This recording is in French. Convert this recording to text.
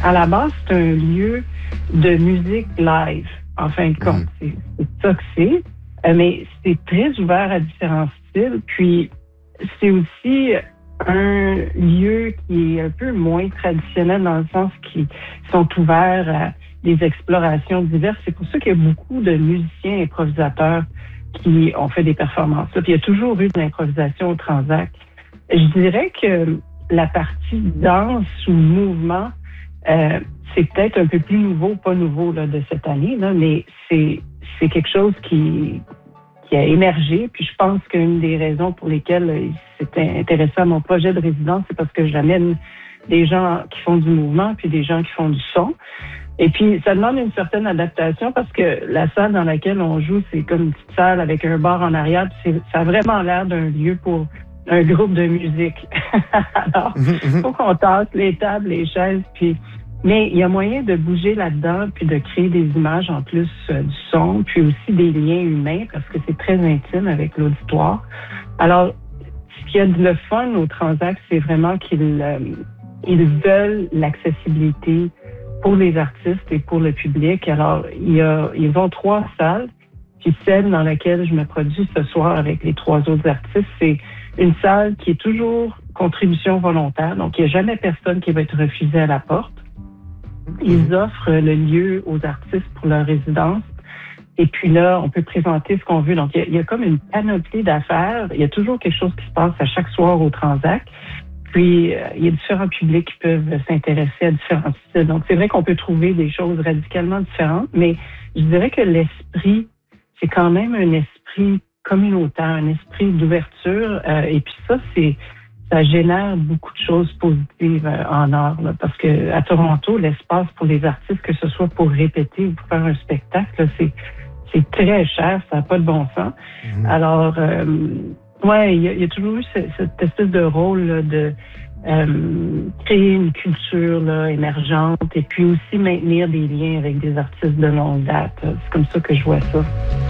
à la base, c'est un lieu de musique live, en fin de compte. C'est ça que c'est. Mais c'est très ouvert à différents styles. Puis, c'est aussi un lieu qui est un peu moins traditionnel dans le sens qu'ils sont ouverts à des explorations diverses. C'est pour ça qu'il y a beaucoup de musiciens improvisateurs qui ont fait des performances. Puis, il y a toujours eu de l'improvisation au Transac. Je dirais que la partie danse ou mouvement, c'est peut-être un peu plus nouveau, pas nouveau là, de cette année, là, mais c'est quelque chose qui a émergé. Puis je pense qu'une des raisons pour lesquelles c'était intéressant à mon projet de résidence, c'est parce que j'amène des gens qui font du mouvement puis des gens qui font du son. Et puis, ça demande une certaine adaptation parce que la salle dans laquelle on joue, c'est comme une petite salle avec un bar en arrière. Ça a vraiment l'air d'un lieu pour un groupe de musique. Alors, il faut qu'on tasse les tables, les chaises, mais il y a moyen de bouger là-dedans puis de créer des images en plus du son, puis aussi des liens humains parce que c'est très intime avec l'auditoire. Alors, ce qu'il y a de le fun au Transac, c'est vraiment qu'ils veulent l'accessibilité pour les artistes et pour le public. Alors, ils ont 3 salles, puis celle dans laquelle je me produis ce soir avec les 3 autres artistes, c'est une salle qui est toujours contribution volontaire, donc il n'y a jamais personne qui va être refusé à la porte. Ils offrent le lieu aux artistes pour leur résidence. Et puis là, on peut présenter ce qu'on veut. Donc, il y a comme une panoplie d'affaires. Il y a toujours quelque chose qui se passe à chaque soir au Transac. Puis, il y a différents publics qui peuvent s'intéresser à différents styles. Donc, c'est vrai qu'on peut trouver des choses radicalement différentes, mais je dirais que l'esprit, c'est quand même un esprit communautaire, un esprit d'ouverture. Et puis ça génère beaucoup de choses positives en art. Là, parce que à Toronto, l'espace pour les artistes, que ce soit pour répéter ou pour faire un spectacle, là, c'est très cher, ça n'a pas de bon sens. Alors, ouais, il y a toujours eu cette espèce de rôle là, de créer une culture là, émergente et puis aussi maintenir des liens avec des artistes de longue date. C'est comme ça que je vois ça.